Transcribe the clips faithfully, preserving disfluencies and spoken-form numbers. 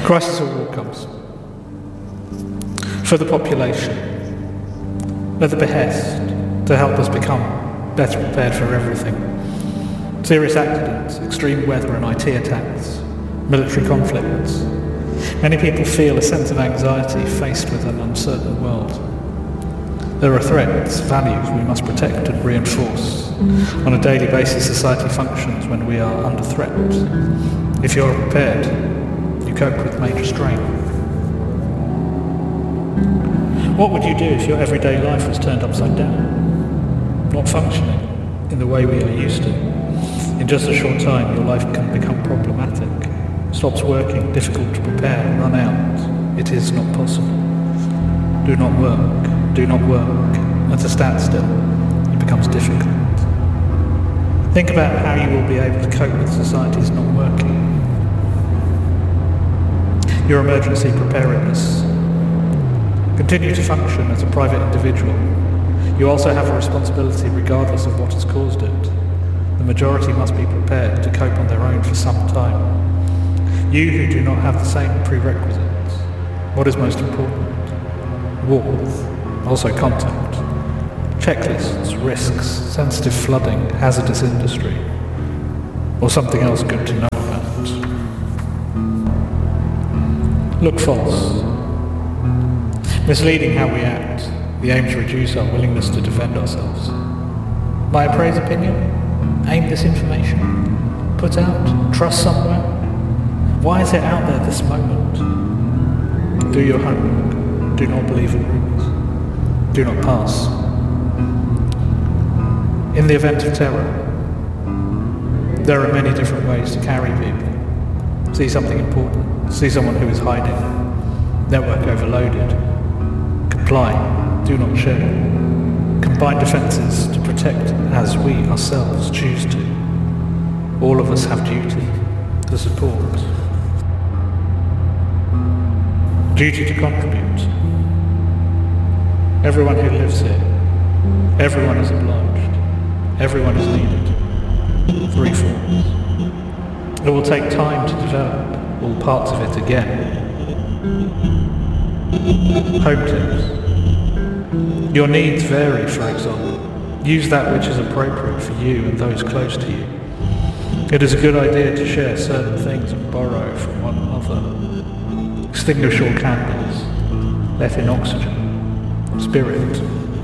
Crisis or war comes. For the population, at the behest, to help us become better prepared for everything. Serious accidents, extreme weather and I T attacks, military conflicts. Many people feel a sense of anxiety faced with an uncertain world. There are threats, values we must protect and reinforce. On a daily basis, society functions when we are under threat. If you're prepared, you cope with major strain. What would you do if your everyday life was turned upside down? Not functioning in the way we are used to. In just a short time, your life can become problematic. Stops working, difficult to prepare, run out. It is not possible. Do not work, do not work. At a standstill, it becomes difficult. Think about how you will be able to cope with society's not working. Your emergency preparedness. Continue to function as a private individual. You also have a responsibility regardless of what has caused it. The majority must be prepared to cope on their own for some time. You who do not have the same prerequisites, what is most important? Warmth, also contact, checklists, risks, sensitive flooding, hazardous industry, or something else good to know about. Look false. Misleading how we act, the aim to reduce our willingness to defend ourselves. My appraised opinion? Aim this information? Put out? Trust somewhere? Why is it out there this moment? Do your homework. Do not believe in rumours. Do not pass. In the event of terror, there are many different ways to carry people. See something important. See someone who is hiding. Network overloaded. Comply. Do not share. Combine defences to protect as we ourselves choose to. All of us have duty to support. Duty to contribute. Everyone who lives here. Everyone is obliged. Everyone is needed. Three forms. It will take time to develop all parts of it again. Home tips. Your needs vary, for example. Use that which is appropriate for you and those close to you. It is a good idea to share certain things and borrow from one another. Extinguish all candles. Let in oxygen. Spirit.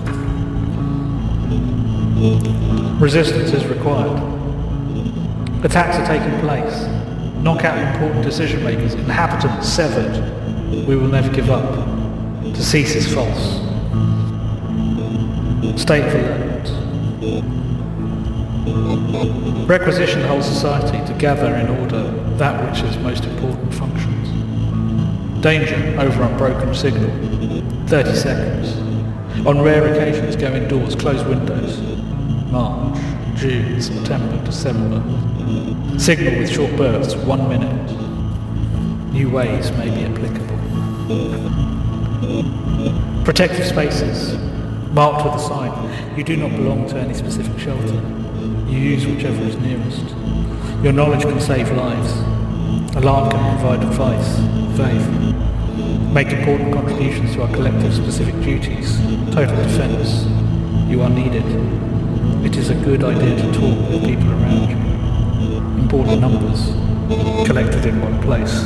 Resistance is required. Attacks are taking place. Knock out important decision makers. Inhabitants severed. We will never give up. To cease is false. State alert. Requisition the whole society to gather in order that which is most important functions. Danger over unbroken signal. thirty seconds. On rare occasions go indoors, close windows. March, June, September, December. Signal with short bursts, one minute. New ways may be applicable. Protective spaces. Marked with a sign. You do not belong to any specific shelter. You use whichever is nearest. Your knowledge can save lives. Alarm can provide advice, faith. Make important contributions to our collective specific duties. Total defence. You are needed. It is a good idea to talk with people around you. Important numbers. Collected in one place.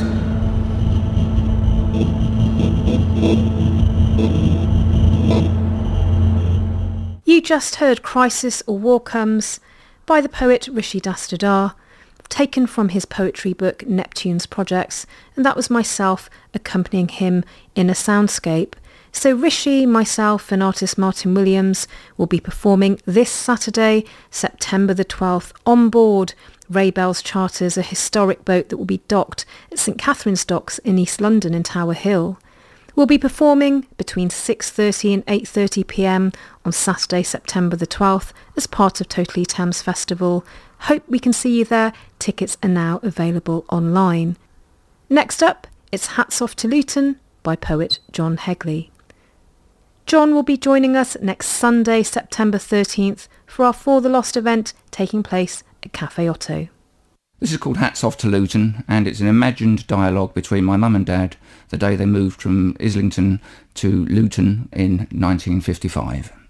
You just heard Crisis or War Comes by the poet Rishi Dastardar, taken from his poetry book Neptune's Projects, and that was myself accompanying him in a soundscape. So Rishi, myself and artist Martin Williams will be performing this Saturday, September the twelfth, on board Ray Bell's Charters, a historic boat that will be docked at St Catherine's Docks in East London in Tower Hill. We'll be performing between six thirty and eight thirty p m on Saturday, September the twelfth as part of Totally Thames Festival. Hope we can see you there. Tickets are now available online. Next up, it's Hats Off to Luton by poet John Hegley. John will be joining us next Sunday, September thirteenth for our For the Lost event taking place at Cafe Otto. This is called Hats Off to Luton, and it's an imagined dialogue between my mum and dad the day they moved from Islington to Luton in nineteen fifty-five.